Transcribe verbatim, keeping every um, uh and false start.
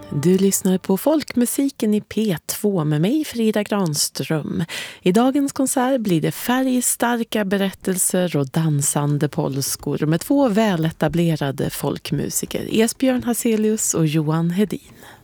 Du lyssnar på folkmusiken i P två med mig, Frida Granström. I dagens konsert blir det färgstarka berättelser och dansande polskor med två väletablerade folkmusiker, Esbjörn Hazelius och Johan Hedin.